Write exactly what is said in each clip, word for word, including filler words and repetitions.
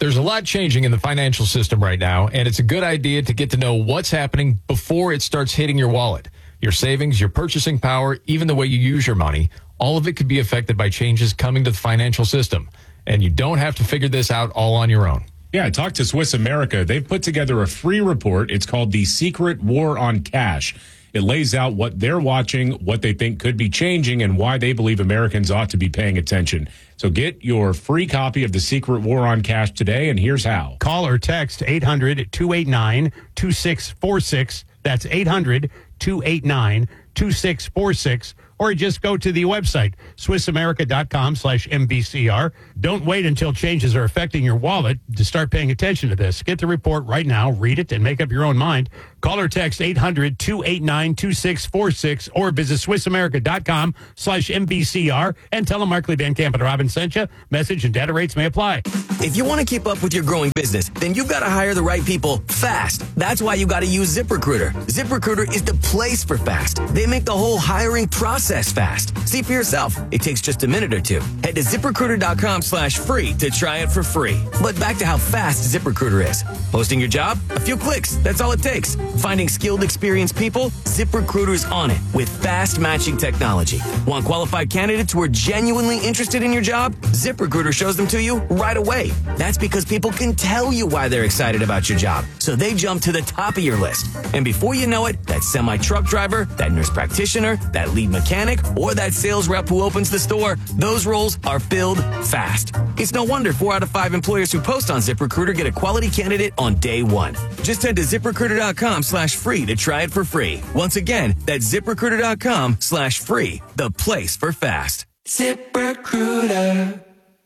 There's a lot changing in the financial system right now, and it's a good idea to get to know what's happening before it starts hitting your wallet. Your savings, your purchasing power, even the way you use your money, all of it could be affected by changes coming to the financial system. And you don't have to figure this out all on your own. Yeah, I talked to Swiss America. They've put together a free report. It's called The Secret War on Cash. It lays out what they're watching, what they think could be changing, and why they believe Americans ought to be paying attention. So get your free copy of The Secret War on Cash today, and here's how. Call or text eight hundred, two eight nine, two six four six. That's eight hundred, two eight nine, two six four six. Or just go to the website, swissamerica.com slash MBCR. Don't wait until changes are affecting your wallet to start paying attention to this. Get the report right now, read it, and make up your own mind. Call or text eight hundred, two eight nine, two six four six or visit swissamerica.com slash MBCR and tell them Markley, Van Camp, and Robin sent you. Message and data rates may apply. If you want to keep up with your growing business, then you've got to hire the right people fast. That's why you got to use ZipRecruiter. ZipRecruiter is the place for fast. They make the whole hiring process fast. See for yourself. It takes just a minute or two. Head to ZipRecruiter.com slash free to try it for free. But back to how fast ZipRecruiter is. Posting your job? A few clicks. That's all it takes. Finding skilled, experienced people? ZipRecruiter's on it with fast matching technology. Want qualified candidates who are genuinely interested in your job? ZipRecruiter shows them to you right away. That's because people can tell you why they're excited about your job. So they jump to the top of your list. And before you know it, that semi-truck driver, that nurse practitioner, that lead mechanic, or that sales rep who opens the store, those roles are filled fast. It's no wonder four out of five employers who post on ZipRecruiter get a quality candidate on day one. Just head to ZipRecruiter.com slash free to try it for free. Once again, that's ZipRecruiter.com slash free, the place for fast. ZipRecruiter.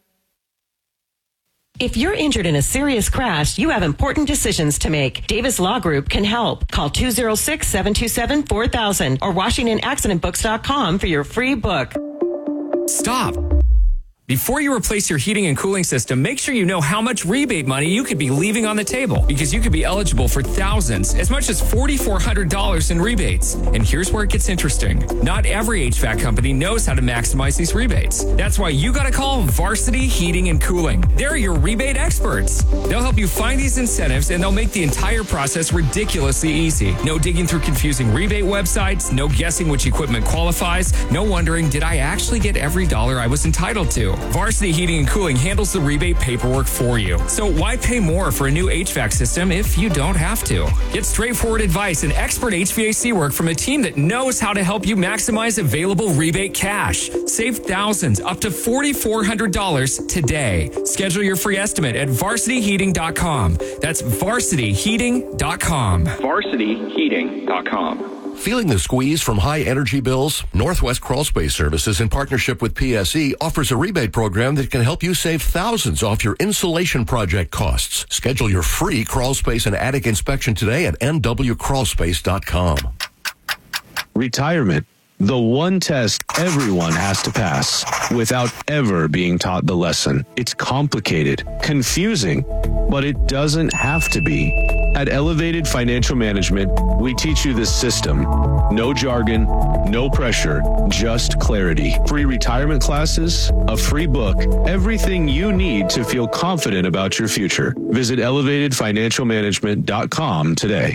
If you're injured in a serious crash, you have important decisions to make. Davis Law Group can help. Call two oh six, seven two seven, four thousand or Washington Accident Books dot com for your free book. Stop. Before you replace your heating and cooling system, make sure you know how much rebate money you could be leaving on the table, because you could be eligible for thousands, as much as four thousand four hundred dollars in rebates. And here's where it gets interesting. Not every H V A C company knows how to maximize these rebates. That's why you got to call Varsity Heating and Cooling. They're your rebate experts. They'll help you find these incentives, and they'll make the entire process ridiculously easy. No digging through confusing rebate websites, no guessing which equipment qualifies, no wondering, did I actually get every dollar I was entitled to? Varsity Heating and Cooling handles the rebate paperwork for you. So why pay more for a new H V A C system if you don't have to? Get straightforward advice and expert H V A C work from a team that knows how to help you maximize available rebate cash. Save thousands, up to four thousand four hundred dollars today. Schedule your free estimate at varsity heating dot com. That's varsity heating dot com. varsity heating dot com. Feeling the squeeze from high energy bills? Northwest Crawl Space Services, in partnership with P S E, offers a rebate program that can help you save thousands off your insulation project costs. Schedule your free crawl space and attic inspection today at N W crawl space dot com. Retirement. The one test everyone has to pass without ever being taught the lesson. It's complicated, confusing, but it doesn't have to be. At Elevated Financial Management, we teach you this system. No jargon, no pressure, just clarity. Free retirement classes, a free book, everything you need to feel confident about your future. Visit elevated financial management dot com today.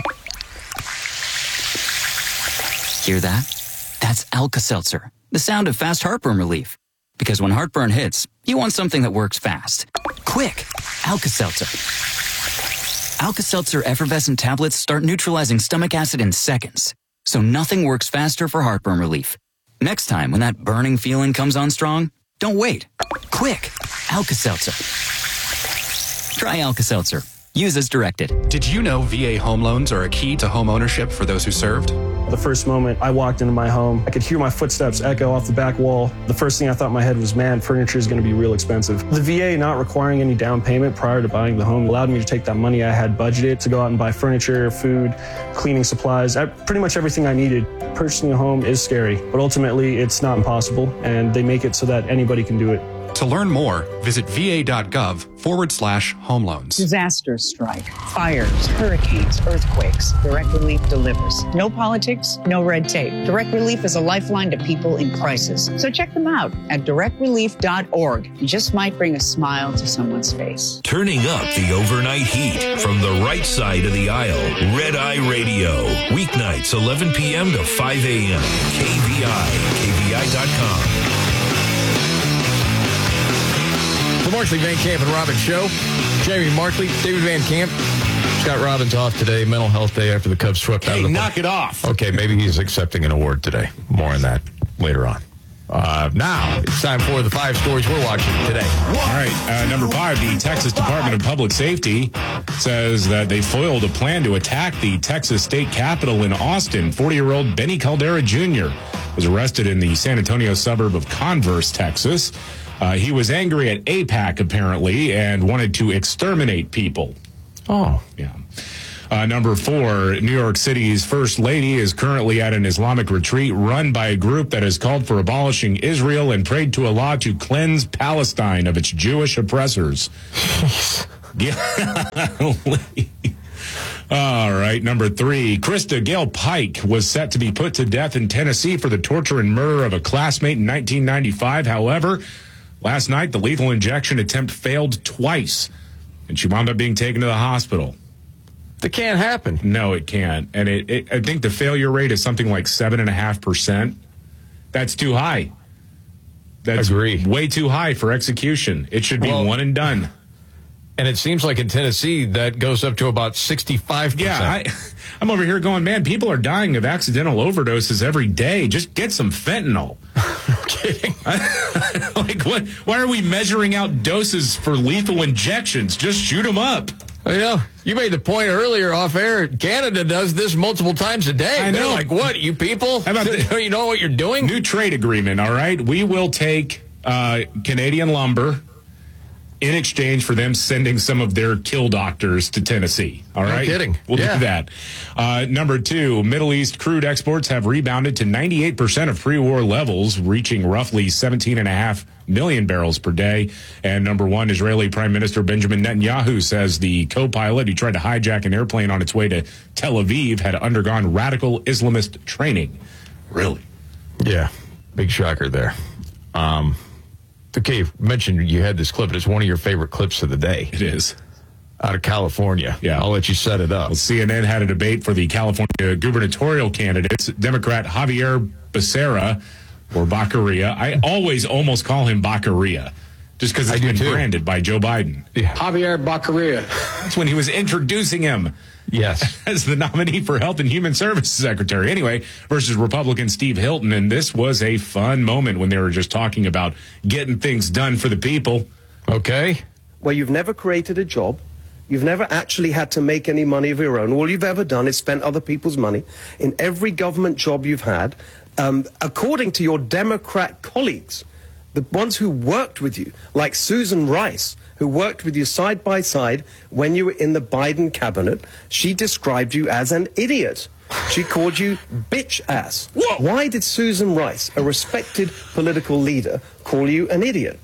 Hear that? That's Alka-Seltzer, the sound of fast heartburn relief. Because when heartburn hits, you want something that works fast. Quick, Alka-Seltzer. Alka-Seltzer effervescent tablets start neutralizing stomach acid in seconds. So nothing works faster for heartburn relief. Next time when that burning feeling comes on strong, don't wait. Quick, Alka-Seltzer. Try Alka-Seltzer. Use as directed. Did you know V A home loans are a key to home ownership for those who served? The first moment I walked into my home, I could hear my footsteps echo off the back wall. The first thing I thought in my head was, man, furniture is going to be real expensive. The V A not requiring any down payment prior to buying the home allowed me to take that money I had budgeted to go out and buy furniture, food, cleaning supplies, pretty much everything I needed. Purchasing a home is scary, but ultimately it's not impossible, and they make it so that anybody can do it. To learn more, visit va.gov forward slash home loans. Disasters strike, fires, hurricanes, earthquakes. Direct Relief delivers. No politics, no red tape. Direct Relief is a lifeline to people in crisis. So check them out at direct relief dot org. You just might bring a smile to someone's face. Turning up the overnight heat from the right side of the aisle. Red Eye Radio. Weeknights, eleven p.m. to five a.m. K V I. K V I dot com. The Markley, Van Camp, and Robbins Show. Jamie Markley, David Van Camp. Scott Robbins off today. Mental Health Day after the Cubs swept out Hey, of the knock it off. Okay, maybe he's accepting an award today. More on that later on. Uh, now, it's time for the five stories we're watching today. All right, uh, number five, the Texas Department of Public Safety says that they foiled a plan to attack the Texas state capitol in Austin. forty-year-old Benny Caldera Junior was arrested in the San Antonio suburb of Converse, Texas. Uh, he was angry at AIPAC, apparently, and wanted to exterminate people. Oh. Yeah. Uh, number four, New York City's First Lady is currently at an Islamic retreat run by a group that has called for abolishing Israel and prayed to Allah to cleanse Palestine of its Jewish oppressors. All right, number three, Krista Gale Pike was set to be put to death in Tennessee for the torture and murder of a classmate in nineteen ninety-five. However, last night, the lethal injection attempt failed twice, and she wound up being taken to the hospital. That can't happen. No, it can't. And it, it, I think the failure rate is something like seven point five percent. That's too high. That's Agree. way too high for execution. It should be Well, one and done. And it seems like in Tennessee, that goes up to about sixty-five percent. Yeah, I, I'm over here going, man, people are dying of accidental overdoses every day. Just get some fentanyl. No kidding. Like, what? Why are we measuring out doses for lethal injections? Just shoot them up. You know, you made the point earlier off air. Canada does this multiple times a day. I know. They're like, what, you people? How about the, you know what you're doing? New trade agreement, all right? We will take uh, Canadian lumber in exchange for them sending some of their kill doctors to Tennessee. All right? No kidding. We'll Yeah. do that. Uh, number two, Middle East crude exports have rebounded to ninety-eight percent of pre-war levels, reaching roughly seventeen and a half million barrels per day. And number one, Israeli Prime Minister Benjamin Netanyahu says the co-pilot who tried to hijack an airplane on its way to Tel Aviv had undergone radical Islamist training. Really? Yeah. Big shocker there. Um, okay, you mentioned you had this clip. It's one of your favorite clips of the day. It is. Out of California. Yeah. I'll let you set it up. Well, C N N had a debate for the California gubernatorial candidates. Democrat Javier Becerra, or Baccaria. I always almost call him Baccaria, just because it's been too. branded by Joe Biden. Yeah. Javier Baccaria. That's when he was introducing him. Yes. As the nominee for Health and Human Services Secretary. Anyway, versus Republican Steve Hilton. And this was a fun moment when they were just talking about getting things done for the people. Okay. Where you've never created a job. You've never actually had to make any money of your own. All you've ever done is spent other people's money. In every government job you've had, um, according to your Democrat colleagues, the ones who worked with you, like Susan Rice, who worked with you side by side when you were in the Biden cabinet, she described you as an idiot. She called you bitch ass. Whoa. Why did Susan Rice, a respected political leader, call you an idiot?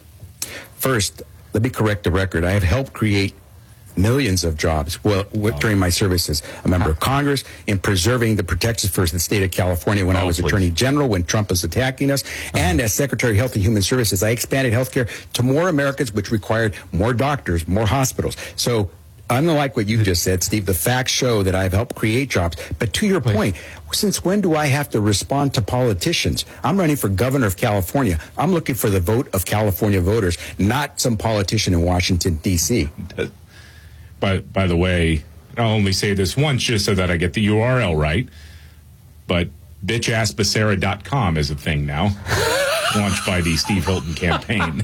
First, let me correct the record. I have helped create millions of jobs well, during my service as a member of Congress in preserving the protections for the state of California when oh, I was please. Attorney General, when Trump was attacking us, and as Secretary of Health and Human Services, I expanded health care to more Americans, which required more doctors, more hospitals. So unlike what you just said, Steve, the facts show that I've helped create jobs. But to your point, since when do I have to respond to politicians? I'm running for governor of California. I'm looking for the vote of California voters, not some politician in Washington, D C By, by the way, I'll only say this once just so that I get the U R L right, but bitch ass becerra dot com is a thing now, launched by the Steve Hilton campaign.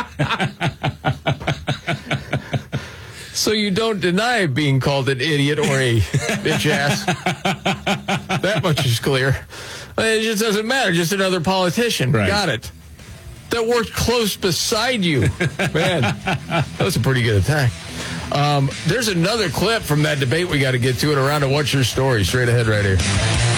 So you don't deny being called an idiot or a bitch ass. That much is clear. It just doesn't matter. Just another politician. Right. Got it. That worked close beside you. Man, that was a pretty good attack. Um, there's another clip from that debate we got to get to, and around to What's Your Story? Straight ahead right here.